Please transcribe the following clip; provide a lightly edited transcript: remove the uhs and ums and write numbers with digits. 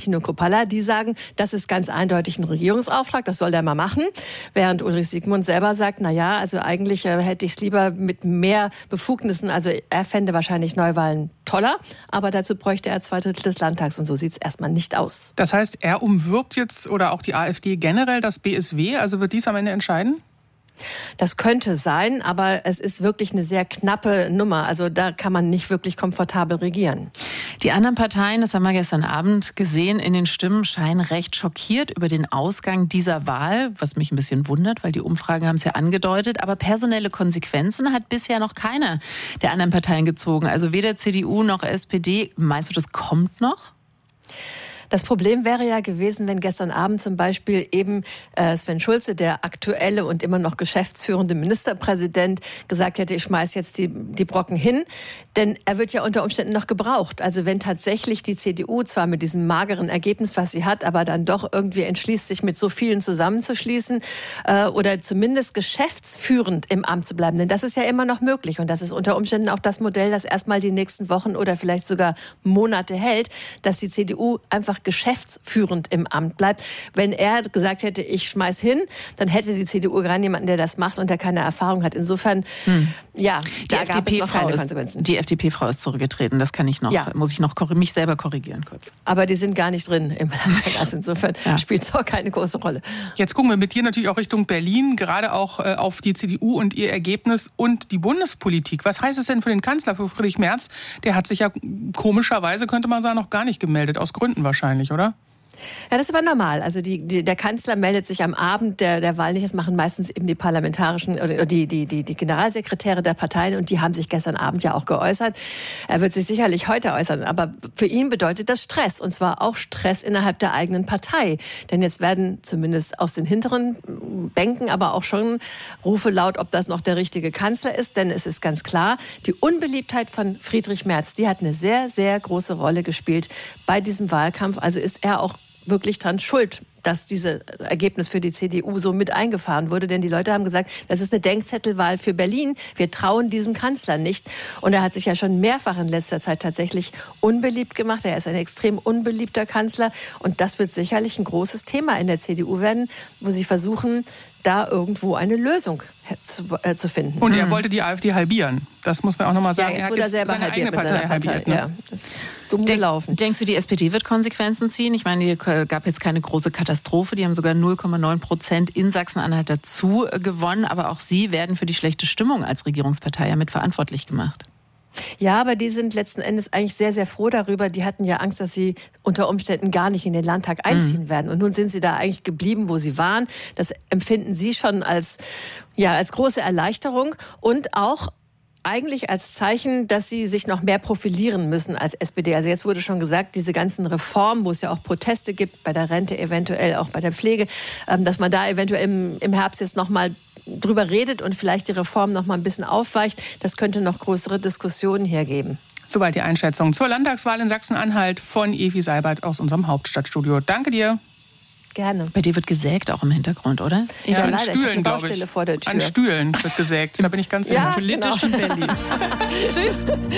Tino Kruppalla, die sagen, das ist ganz eindeutig ein Regierungsauftrag, das soll der mal machen. Während Ulrich Siegmund selber sagt, naja, also eigentlich hätte ich es lieber mit mehr Befugnissen, also er fände wahrscheinlich Neuwahlen toller, aber dazu bräuchte er 2/3 des Landtags und so sieht es erstmal nicht aus. Das heißt, er umwirbt jetzt oder auch die AfD generell das BSW, also wird dies am Ende entscheiden? Das könnte sein, aber es ist wirklich eine sehr knappe Nummer. Also da kann man nicht wirklich komfortabel regieren. Die anderen Parteien, das haben wir gestern Abend gesehen, in den Stimmen scheinen recht schockiert über den Ausgang dieser Wahl, was mich ein bisschen wundert, weil die Umfragen haben es ja angedeutet. Aber personelle Konsequenzen hat bisher noch keiner der anderen Parteien gezogen. Also weder CDU noch SPD. Meinst du, das kommt noch? Das Problem wäre ja gewesen, wenn gestern Abend zum Beispiel eben Sven Schulze, der aktuelle und immer noch geschäftsführende Ministerpräsident, gesagt hätte, ich schmeiß jetzt die Brocken hin. Denn er wird ja unter Umständen noch gebraucht. Also wenn tatsächlich die CDU zwar mit diesem mageren Ergebnis, was sie hat, aber dann doch irgendwie entschließt, sich mit so vielen zusammenzuschließen oder zumindest geschäftsführend im Amt zu bleiben. Denn das ist ja immer noch möglich. Und das ist unter Umständen auch das Modell, das erstmal die nächsten Wochen oder vielleicht sogar Monate hält, dass die CDU einfach geschäftsführend im Amt bleibt. Wenn er gesagt hätte, ich schmeiß hin, dann hätte die CDU gerade jemanden, der das macht und der keine Erfahrung hat. Insofern, ja, da gab es noch keine Konsequenzen. Die FDP-Frau ist zurückgetreten, das kann ich noch, muss ich noch mich selber korrigieren kurz. Aber die sind gar nicht drin im Landtag, also insofern spielt es auch keine große Rolle. Jetzt gucken wir mit dir natürlich auch Richtung Berlin, gerade auch auf die CDU und ihr Ergebnis und die Bundespolitik. Was heißt es denn für den Kanzler, für Friedrich Merz? Der hat sich ja komischerweise, könnte man sagen, noch gar nicht gemeldet, aus Gründen wahrscheinlich, oder? Ja, das ist aber normal. Also der Kanzler meldet sich am Abend der Wahl nicht. Das machen meistens eben die parlamentarischen oder die Generalsekretäre der Parteien und die haben sich gestern Abend ja auch geäußert. Er wird sich sicherlich heute äußern, aber für ihn bedeutet das Stress und zwar auch Stress innerhalb der eigenen Partei. Denn jetzt werden zumindest aus den hinteren Bänken aber auch schon Rufe laut, ob das noch der richtige Kanzler ist. Denn es ist ganz klar, die Unbeliebtheit von Friedrich Merz, die hat eine sehr, sehr große Rolle gespielt bei diesem Wahlkampf. Also ist er auch wirklich dran schuld, dass dieses Ergebnis für die CDU so mit eingefahren wurde. Denn die Leute haben gesagt, das ist eine Denkzettelwahl für Berlin. Wir trauen diesem Kanzler nicht. Und er hat sich ja schon mehrfach in letzter Zeit tatsächlich unbeliebt gemacht. Er ist ein extrem unbeliebter Kanzler. Und das wird sicherlich ein großes Thema in der CDU werden, wo sie versuchen, da irgendwo eine Lösung zu finden. Und er wollte die AfD halbieren. Das muss man auch nochmal sagen. Ja, er hat jetzt seine eigene Partei halbiert. Ne? Ja, das ist dumm gelaufen. Denkst du, die SPD wird Konsequenzen ziehen? Ich meine, hier gab jetzt keine große Katastrophe. Die haben sogar 0,9% in Sachsen-Anhalt dazu gewonnen. Aber auch sie werden für die schlechte Stimmung als Regierungspartei ja mitverantwortlich gemacht. Ja, aber die sind letzten Endes eigentlich sehr, sehr froh darüber. Die hatten ja Angst, dass sie unter Umständen gar nicht in den Landtag einziehen werden. Und nun sind sie da eigentlich geblieben, wo sie waren. Das empfinden sie schon als große Erleichterung und auch eigentlich als Zeichen, dass sie sich noch mehr profilieren müssen als SPD. Also jetzt wurde schon gesagt, diese ganzen Reformen, wo es ja auch Proteste gibt, bei der Rente eventuell, auch bei der Pflege, dass man da eventuell im Herbst jetzt noch mal drüber redet und vielleicht die Reform noch mal ein bisschen aufweicht. Das könnte noch größere Diskussionen hier geben. Soweit die Einschätzung zur Landtagswahl in Sachsen-Anhalt von Evi Seibert aus unserem Hauptstadtstudio. Danke dir. Gerne. Bei dir wird gesägt auch im Hintergrund, oder? Ja, an Stühlen, glaube ich. Vor der Tür. An Stühlen wird gesägt. Da bin ich ganz sicher. Ja, Politisch genau. in Berlin. Tschüss.